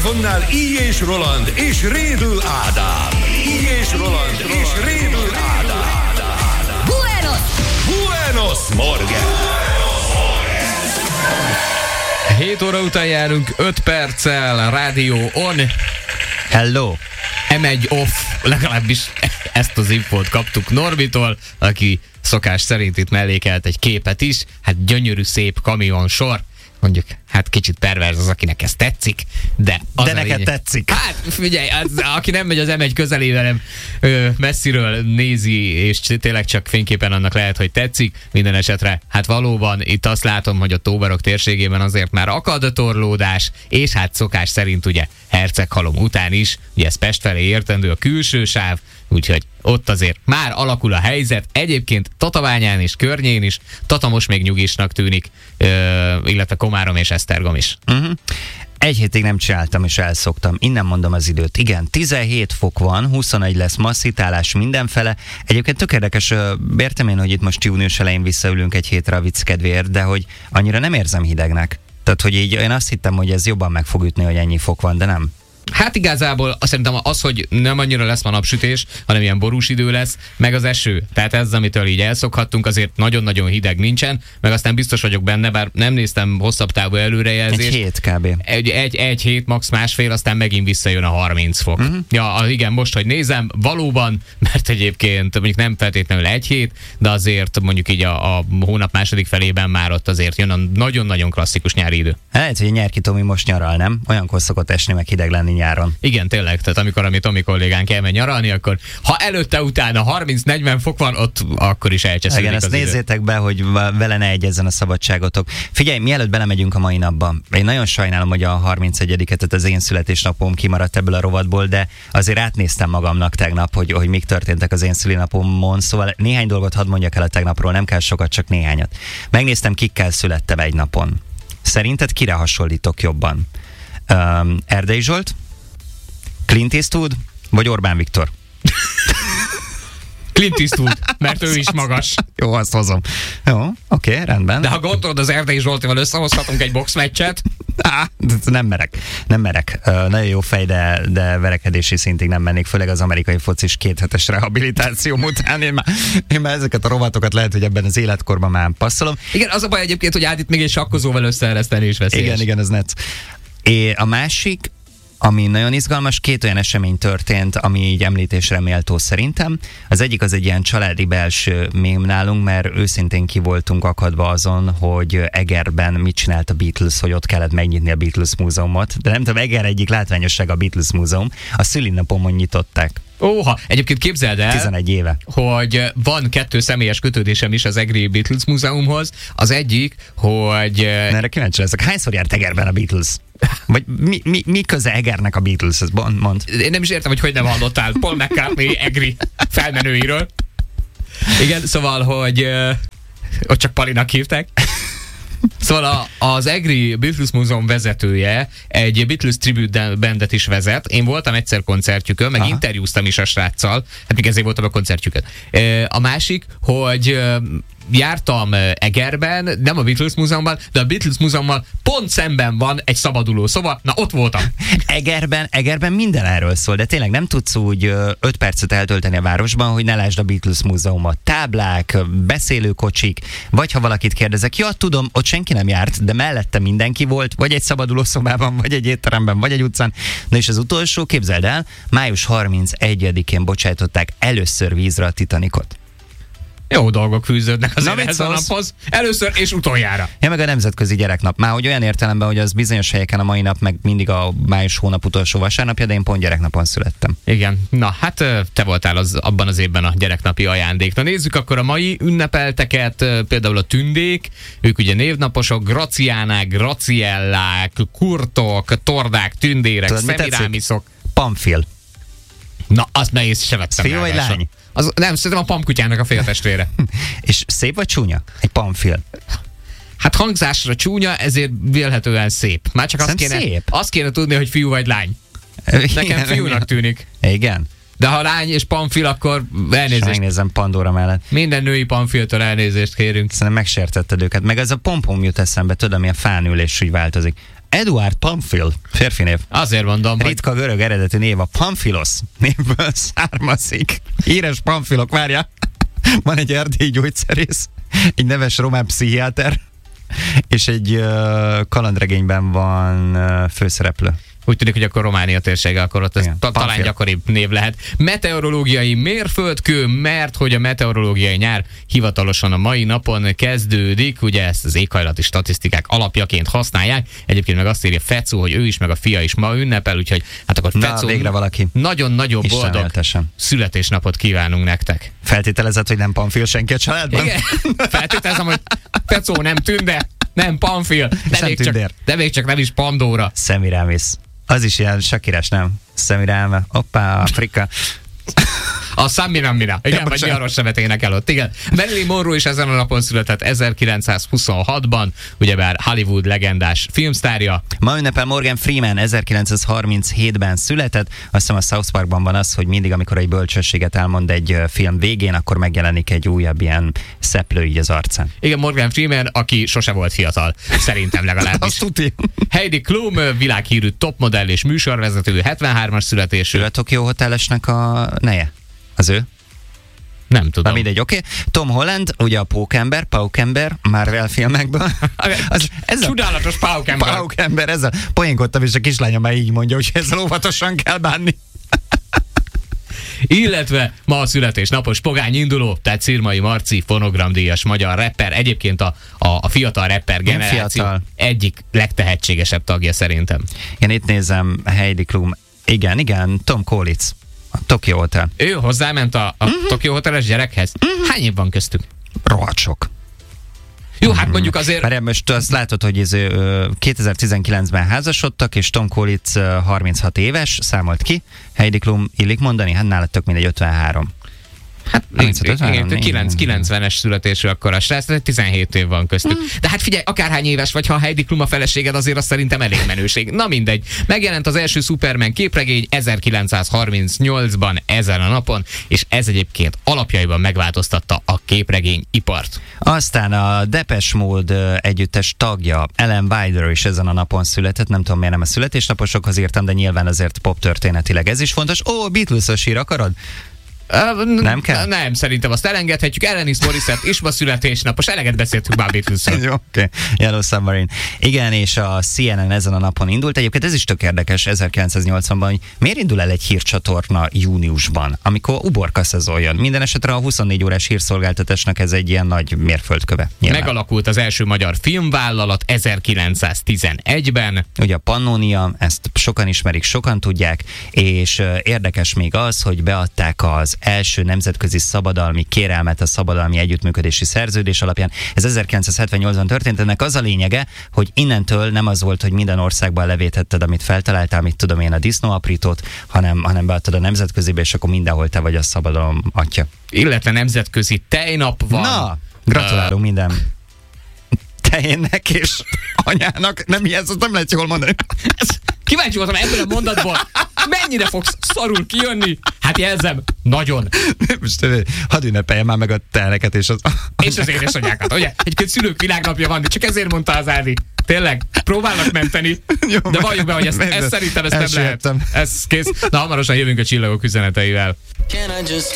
mikrofonnál Így és Roland és Rédül Ádám. Így és Roland és Rédül Ádám. Buenos Morgen! 7 óra után járunk 5 perccel, rádió on. Hello! M1 off, legalábbis ezt az infót kaptuk Norbitól, aki szokás szerint itt mellékelt egy képet is. Hát gyönyörű, szép kamionsor. Mondjuk, hát kicsit perverz az, akinek ez tetszik, de neked tetszik. Hát figyelj, aki nem megy az M1 közelébe, nem messziről nézi, és tényleg csak fényképen annak lehet, hogy tetszik. Minden esetre, hát valóban itt azt látom, hogy a Tóbarok térségében azért már akad a torlódás, és hát szokás szerint ugye Herceghalom után is, ugye ez Pest felé értendő a külső sáv, úgyhogy ott azért már alakul a helyzet. Egyébként Tatabányán és környén is, Tata most még nyugisnak tűnik, illetve Komárom és Esztergom is. Egy hétig nem csináltam, és elszoktam. Innen mondom az időt. Igen, 17 fok van, 21 lesz masszítálás mindenfele. Egyébként tök érdekes, értem én, hogy itt most június elején visszaülünk egy hétre a vicc kedvéért, de hogy annyira nem érzem hidegnek. Tehát, hogy így én azt hittem, hogy ez jobban meg fog ütni, hogy ennyi fok van, de nem. Hát igazából azt szerintem az, hogy nem annyira lesz ma napsütés, hanem ilyen borús idő lesz, meg az eső. Tehát ez, amitől így elszokhattunk, azért nagyon-nagyon hideg nincsen, meg aztán biztos vagyok benne, bár nem néztem hosszabb távú előrejelzést. Egy hét kb. Egy hét, max. másfél, aztán megint visszajön a 30 fok. Ja, igen, most, hogy nézem, valóban, mert egyébként mondjuk nem feltétlenül egy hét, de azért mondjuk így a hónap második felében már ott azért jön a nagyon-nagyon klasszikus nyári idő. Lehet, hogy Nyerki Tomi most nyaral, nem? Olyankor szokott esni, meg hideg lenni nyáron. Igen, tényleg, tehát amikor a mi Tomi kollégánk elmegy nyaralni, akkor ha előtte-utána 30-40 fok van, ott akkor is elcsesződik. Igen, ezt nézzétek be, hogy vele ne egyezzen a szabadságotok. Figyelj, mielőtt belemegyünk a mai napba, én nagyon sajnálom, hogy a 31-et, tehát az én születésnapom kimaradt ebből a rovatból, de azért átnéztem magamnak tegnap, hogy mik történtek az én szülinapomon, szóval néhány dolgot hadd mondjak el a tegnapról, nem kell sokat, csak néhányat. Megnéztem, kikkel születtem egy napon. Szerinted kire hasonlítok jobban? Erdei Zsolt, Clint Eastwood, vagy Orbán Viktor? Clint Eastwood, mert ő is magas. Jó, azt hozom. Jó, oké, rendben. De ha gondolod, az Erdei Zsoltival összehozhatunk egy boxmeccset? Nem merek. Nagyon jó fej, de verekedési szintig nem mennék, főleg az amerikai focis 2 hetes rehabilitáció után. Én már ezeket a rovatokat lehet, hogy ebben az életkorban már passzolom. Igen, az a baj egyébként, hogy Ádit még egy sakkozóval összeereszteni is veszélyes. Igen, ez net. A másik, ami nagyon izgalmas, 2 olyan esemény történt, ami így említésre méltó szerintem. Az egyik az egy ilyen családi belső mém nálunk, mert őszintén ki voltunk akadva azon, hogy Egerben mit csinált a Beatles, hogy ott kellett megnyitni a Beatles múzeumot. De nem tudom, Eger egyik látványosság a Beatles múzeum. A szülinapomon nyitották. Óha, egyébként képzeld el, 11 éve, hogy van 2 személyes kötődésem is az Egri Beatles múzeumhoz. Az egyik, hogy... Erre kíváncsi leszek. Hányszor járt Egerben a Beatles? Vagy mi köze Egernek a Beatleshez? Mond. Én nem is értem, hogy nem hallottál Paul McCartney Egri felmenőiről. Igen, szóval, hogy ott csak Palinak hívták. Szóval az Egri Beatles Múzeum vezetője egy Beatles tribute bandet is vezet. Én voltam egyszer koncertjükön, meg interjúztam is a sráccal, hát még ezért voltam a koncertjükön. A másik, hogy jártam Egerben, nem a Beatles Múzeumban, de a Beatles Múzeummal pont szemben van egy szabaduló szoba, na ott voltam. Egerben minden erről szól, de tényleg nem tudsz úgy 5 percet eltölteni a városban, hogy ne lásd a Beatles Múzeumot. Táblák, beszélőkocsik, vagy ha valakit kérdezek, ja, tudom, ott senki nem járt, de mellette mindenki volt, vagy egy szabaduló szobában, vagy egy étteremben, vagy egy utcán. Na és az utolsó, képzeld el, május 31-én bocsájtották először vízre a Titanicot. Jó dolgok fűződnek azért ehhez a naphoz. Először és utoljára. Ja, meg a Nemzetközi Gyereknap. Már hogy olyan értelemben, hogy az bizonyos helyeken a mai nap, meg mindig a május hónap utolsó vasárnapja, de én pont gyereknapon születtem. Igen. Na, hát te voltál abban az évben a gyereknapi ajándék. Na nézzük akkor a mai ünnepelteket, például a Tündék, ők ugye névnaposok, Graciánák, Graciellák, Kurtok, Tordák, Tündérek, Szemirámiszok. Pamfil. Na, azt nehéz se vettem. Fiú vagy lány? Nem, szerintem a Pamkutyának a féltestvére. És szép vagy csúnya? Egy pamfil. Hát hangzásra csúnya, ezért vélhetően szép. Már csak azt kéne tudni, hogy fiú vagy lány. Nekem fiúnak tűnik. Igen. De ha lány és pamfil, akkor elnézést. Megnézem Pandora mellett. Minden női pamfiltől elnézést kérünk. Szerintem megsértetted őket. Meg ez a pompom jut eszembe, tudod, ami a fán ül és úgy változik. Eduard Pamphil, férfi név. Azért mondom, hogy Ritka görög eredetű név, a Pamphilos névből származik. Híres Pamphilok, várja. Van egy erdélyi gyógyszerész, egy neves román pszichiáter, és egy kalandregényben van főszereplő. úgy tűnik, hogy akkor Románia térsége, akkor ott ez talán Pamphil. gyakoribb név lehet. Meteorológiai mérföldkő, mert hogy a meteorológiai nyár hivatalosan a mai napon kezdődik, ugye ezt az éghajlati statisztikák alapjaként használják. Egyébként meg azt írja Fecó, hogy ő is, meg a fia is ma ünnepel, úgyhogy hát akkor Fecó, végre valaki. nagyon-nagyon Isten boldog éltesen. születésnapot kívánunk nektek. Feltételezett, hogy nem Pamphil senki a családban? Igen, feltételezem, hogy Fecó nem Tünde, nem Pamphil, de még csak nem is Pandora. Semiramis. Az is ilyen Shakirás, nem? Semiramis. Hoppá, Afrika. A Samina, igen, vagy mi arról sem énekel ott, igen. Marilyn Monroe is ezen a napon született 1926-ban, ugyebár Hollywood legendás filmsztárja. Ma ünnepel Morgan Freeman, 1937-ben született. Azt hiszem a South Parkban van az, hogy mindig, amikor egy bölcsességet elmond egy film végén, akkor megjelenik egy újabb ilyen szeplő így az arcán. Igen, Morgan Freeman, aki sose volt fiatal, szerintem legalábbis. Azt tudja. Heidi Klum, világhírű topmodell és műsorvezető, 73-as születésű. Ő a Tokyo Hotelesnek a neje? Az ő? Nem tudom. Na mindegy, oké. Tom Holland, ugye a Pókember, Marvel filmekből. Ez csodálatos Paukember. Paukember, ezzel poénkodtam, és a kislányom már így mondja, hogy ezzel óvatosan kell bánni. Illetve ma a születésnapos Pogány Induló, tehát Szirmai Marci, fonogramdíjas magyar rapper, egyébként a fiatal rapper generáció egyik legtehetségesebb tagja szerintem. Én itt nézem Heidi Klum, igen, Tom Collins, a Tokyo Hotel. Ő hozzáment a Tokyo Hoteles gyerekhez? Hány év van köztük? Rohadt sok. Jó, hát mondjuk azért... Mert most azt látod, hogy 2019-ben házasodtak, és Tom Collins 36 éves, számolt ki. Heidi Klum, illik mondani, hát nála tök mindegy 53. Hát 90-es születésű akkor a srác, 17 év van köztük. De hát figyelj, akárhány éves vagy, ha a Heidi Klum a feleséged, azért azt szerintem elég menőség. Na mindegy. Megjelent az első Superman képregény 1938-ban ezen a napon, és ez egyébként alapjaiban megváltoztatta a képregény ipart. Aztán a Depeche Mode együttes tagja, Ellen Wilder is ezen a napon született. Nem tudom, miért nem a születésnaposokhoz írtam, de nyilván azért pop történetileg ez is fontos. Beatles-os hír akarod? Nem kell? Nem, szerintem azt elengedhetjük. Alanis Morissette is ma születésnapos, eleget beszéltünk már Beatles-ről. Jó, oké. Yellow Submarine. Igen, és a CNN ezen a napon indult. Egyébként ez is tök érdekes 1980-ban, hogy miért indul el egy hírcsatorna júniusban, amikor uborka szezon jön. Minden esetre a 24 órás hírszolgáltatásnak ez egy ilyen nagy mérföldköve. Nyilván. Megalakult az első magyar filmvállalat 1911-ben. Ugye a Pannonia, ezt sokan ismerik, sokan tudják, és érdekes még az, hogy beadták az első nemzetközi szabadalmi kérelmet a szabadalmi együttműködési szerződés alapján. Ez 1978-ban történt, ennek az a lényege, hogy innentől nem az volt, hogy minden országban levétetted, amit feltaláltál, mit tudom én, a disznóaprítót, hanem beadtad a nemzetközibe, és akkor mindenhol te vagy a szabadalom atya. Illetve nemzetközi tejnap van. Na, gratulálunk minden tejénnek és anyának. Nem ilyen, azt nem lehet jól mondani. Kíváncsi voltam ebből a mondatból, mennyire fogsz szarul kijönni? Hát jelzem, nagyon. Most hadd ünnepeljem már meg a teleket és az édesanyákat, ugye? Egyébként szülők világnapja van, csak ezért mondta az Ádi. Tényleg, próbálnak menteni, de valljuk be, hogy ezt szerintem nem lehet. Ez kész. Na, hamarosan jövünk a csillagok üzeneteivel.